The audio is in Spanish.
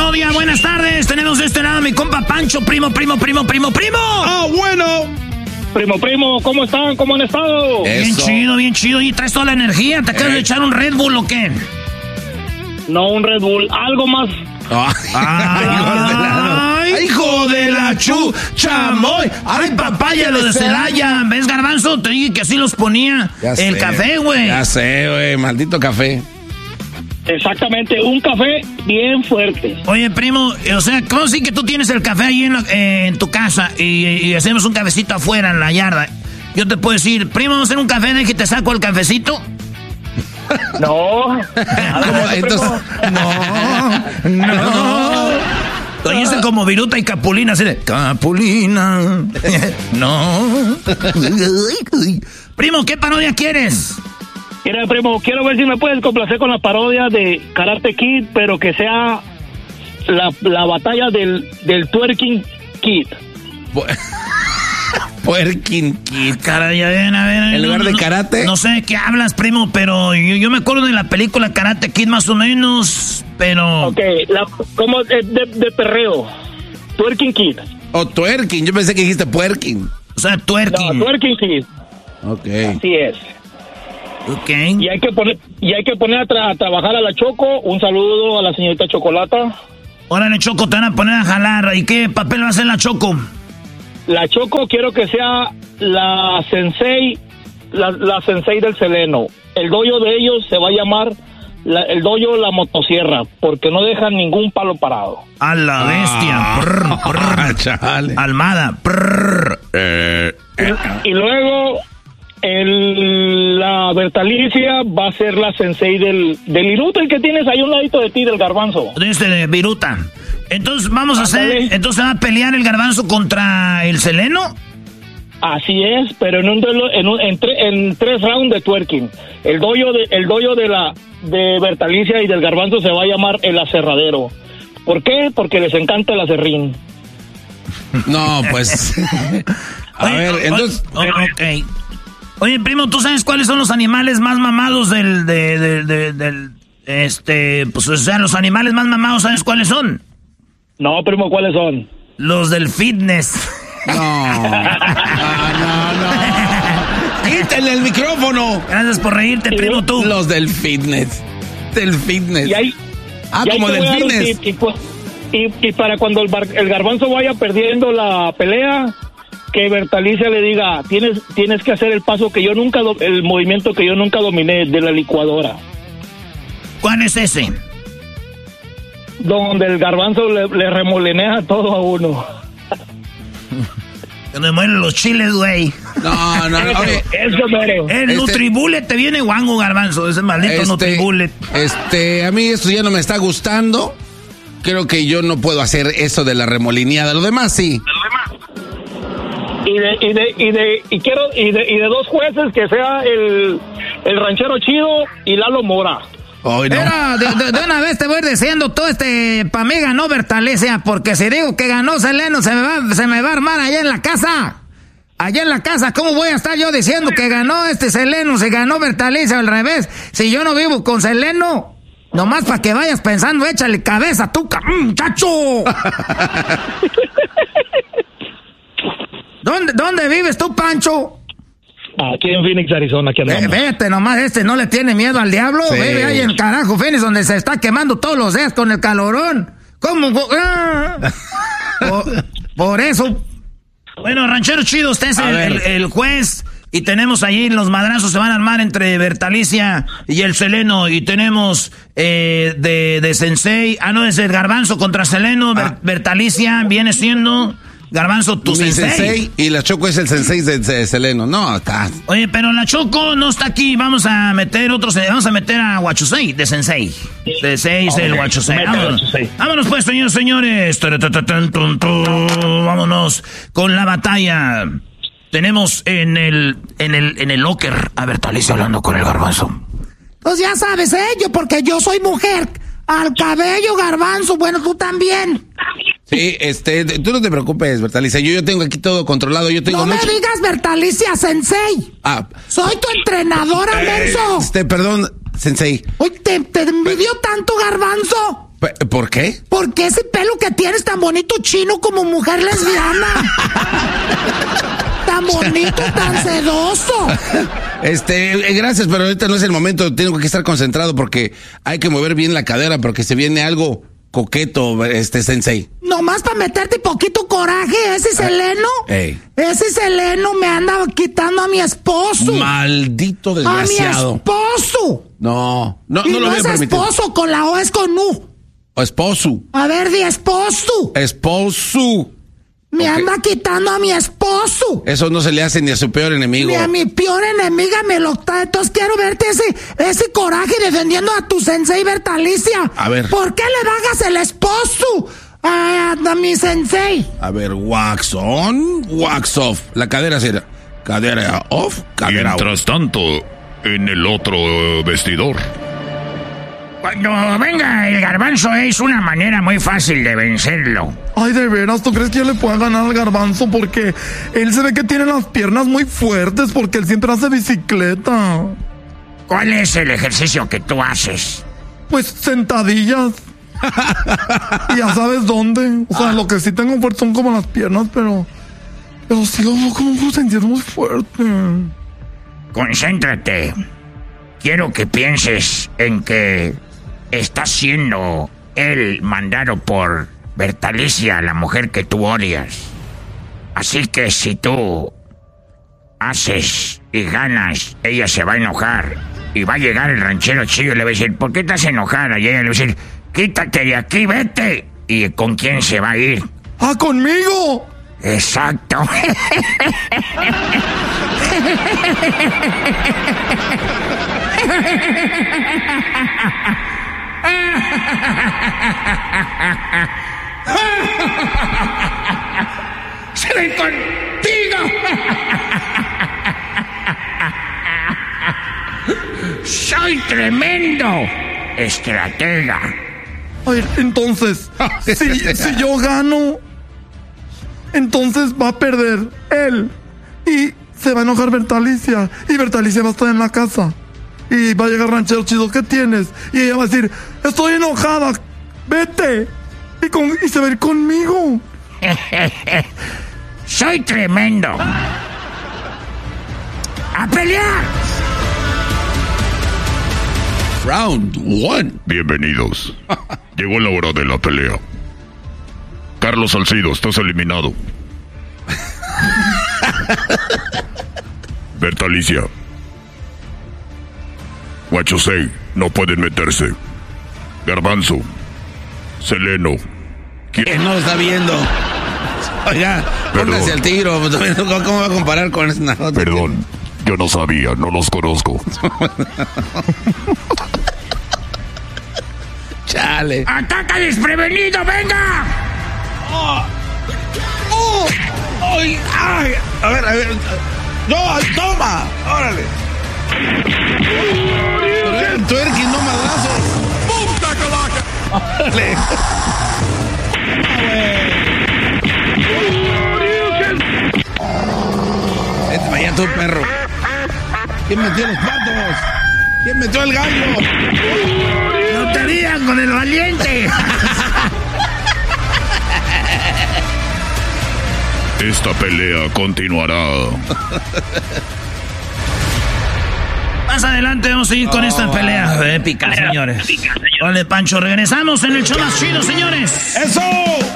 parodia. Buenas tardes. Tenemos de este lado a mi compa Pancho, primo. Ah, bueno. Primo, ¿cómo están? ¿Cómo han estado? Bien chido. ¿Y traes toda la energía? ¿Te acabas de echar un Red Bull o qué? No, un Red Bull, algo más. ¡Ay, hijo de la chamoy! ¡Ay, papaya, lo de Celaya! ¿Ves, Garbanzo? Te dije que así los ponía el café, güey. Ya sé, güey, maldito café. Exactamente, un café bien fuerte. Oye, primo, o sea, ¿cómo sí que tú tienes el café ahí en tu casa y hacemos un cafecito afuera en la yarda? Yo te puedo decir, primo, vamos a hacer un café, ¿de que te saco el cafecito? No. Entonces, no. Oíste como Viruta y Capulina, así de Capulina. No. Primo, ¿qué parodia quieres? Mira, primo, quiero ver si me puedes complacer con la parodia de Karate Kid, pero que sea la batalla del Twerking Kid. Twerking Kid. Caray, a ver. En lugar de karate. No sé de qué hablas, primo, pero yo me acuerdo de la película Karate Kid más o menos, pero... Ok, como de perreo. Twerking Kid. O twerking, yo pensé que dijiste puerking. O sea, twerking. No, Twerking Kid. Ok. Así es. Ok. Y hay que poner a trabajar a la Choco. Un saludo a la señorita Chocolata. Órale, Choco, te van a poner a jalar. ¿Y qué papel va a hacer la Choco? La Choco quiero que sea la sensei, la sensei del Seleno. El dojo de ellos se va a llamar el dojo La Motosierra, porque no dejan ningún palo parado. A la bestia. Chale. Almada. Y luego la Bertalicia va a ser la sensei del Iruta, el que tienes ahí a un ladito de ti, del Garbanzo. De Viruta. Entonces vamos a hacer, entonces va a pelear el Garbanzo contra el Seleno. Así es, pero en tres rounds de twerking. El dojo de Bertalicia y del Garbanzo se va a llamar el aserradero. ¿Por qué? Porque les encanta el aserrín. No, pues. Entonces. Ok. Oye, primo, ¿tú sabes cuáles son los animales más mamados pues, o sea, los animales más mamados, ¿sabes cuáles son? No, primo, ¿cuáles son? Los del fitness. No. Quítenle el micrófono. Gracias por reírte, primo, tú. Los del fitness. Y ahí, como del fitness. Y para cuando el Garbanzo vaya perdiendo la pelea, que Bertalicia le diga, tienes que hacer el paso que el movimiento que yo nunca dominé, de la licuadora. ¿Cuál es ese? Donde el Garbanzo le remolenea todo a uno. Donde mueren los chiles, güey. No. Eso mero. El Nutribullet te viene guango, Garbanzo. Ese maldito Nutribullet. A mí esto ya no me está gustando. Creo que yo no puedo hacer eso de la remolineada. Lo demás sí. Y de dos jueces, que sea el ranchero chido y Lalo Mora. Ay, no. Pero de una vez te voy diciendo, todo pa' mí ganó Bertalicia, porque si digo que ganó Seleno, se me va a armar allá en la casa. Allá en la casa, ¿cómo voy a estar yo diciendo que ganó Seleno, si ganó Bertalicia, al revés? Si yo no vivo con Seleno, nomás para que vayas pensando, échale cabeza, tú, muchacho. ¿Dónde vives tú, Pancho? Aquí en Phoenix, Arizona. Vete nomás, no le tiene miedo al diablo. Sí. Vive ahí en carajo, Phoenix, donde se está quemando todos los días con el calorón. ¿Cómo? Por eso. Bueno, ranchero chido, usted es el juez. Y tenemos allí los madrazos, se van a armar entre Bertalicia y el Seleno. Y tenemos de Sensei. No, es el Garbanzo contra Seleno. Bertalicia viene siendo... Garbanzo, tu sensei. Y la Choco es el sensei de Seleno. No, está. Oye, pero la Choco no está aquí. Vamos a meter a Huachusei de sensei. De 6 el Huachusei. Vámonos pues, señores. Vámonos con la batalla. Tenemos en el locker a Bertalicia hablando con el Garbanzo. Pues ya sabes, porque yo soy mujer. Al cabello, Garbanzo. Bueno, tú también. Sí, tú no te preocupes, Bertalicia. Yo tengo aquí todo controlado. No me digas Bertalicia, sensei. Soy tu entrenadora, menso. Perdón, sensei. Uy, ¿te envidió tanto, Garbanzo? ¿Por qué? Porque ese pelo que tienes tan bonito chino como mujer lesbiana. Tan bonito, tan sedoso. Gracias, pero ahorita no es el momento. Tengo que estar concentrado porque hay que mover bien la cadera porque se viene algo coqueto, sensei. Nomás para meterte poquito coraje, ese Seleno. Ese Seleno me anda quitando a mi esposo. Maldito desgraciado. A mi esposo. No lo voy a permitir. esposo, con la O es con U. Esposo. A ver, di esposo. Esposo. Me anda quitando a mi esposo. Eso no se le hace ni a su peor enemigo. Ni a mi peor enemiga me lo está. Entonces quiero verte ese coraje defendiendo a tu sensei Bertalicia. A ver. ¿Por qué le bajas el esposo a mi sensei? A ver, wax on, wax off. La cadera será cadera off, cadera Mientras tanto, en el otro vestidor. Cuando venga el Garbanzo es una manera muy fácil de vencerlo. Ay, de veras, ¿tú crees que yo le pueda ganar al Garbanzo? Porque él se ve que tiene las piernas muy fuertes porque él siempre hace bicicleta. ¿Cuál es el ejercicio que tú haces? Pues sentadillas. Y ya sabes dónde. O sea, lo que sí tengo fuerte son como las piernas, pero sí lo veo como un sentir muy fuerte. Concéntrate. Quiero que pienses en que está siendo él mandado por Bertalicia, la mujer que tú odias. Así que si tú haces y ganas, ella se va a enojar. Y va a llegar el ranchero chido y le va a decir, ¿por qué estás enojada? Y ella le va a decir, quítate de aquí, vete. ¿Y con quién se va a ir? ¡Ah, conmigo! Exacto. ¡Se ven contigo! ¡Soy tremendo estratega! Ay, entonces, si yo gano, entonces va a perder él. Y se va a enojar Bertalicia. Y Bertalicia va a estar en la casa. Y va a llegar ranchero chido, ¿qué tienes? Y ella va a decir, estoy enojada, vete. Y se va a ir conmigo. ¡Soy tremendo! ¡A pelear! Round 1. Bienvenidos. Llegó la hora de la pelea. Carlos Salcido, estás eliminado. Bertalicia. Guachosei, no pueden meterse. Garbanzo. Seleno. ¿Quién no lo está viendo? Oiga, póngase al tiro. ¿Cómo va a comparar con esa nota? Perdón, yo no sabía, no los conozco. Chale. ¡Ataca desprevenido, venga! ¡Ay! ¡Ay! A ver. ¡No! ¡Toma! ¡Órale! Pero era el twerking, no madrazos. ¡Pum! ¡Calaca! ¡Órale! Vete para allá tú, perro. ¿Quién metió los patos? ¿Quién metió el gallo? ¡No te digan con el valiente! Esta pelea continuará. Más adelante vamos a seguir con esta pelea épica, señores. Vale, Pancho, regresamos en el show más chido, señores. ¡Eso!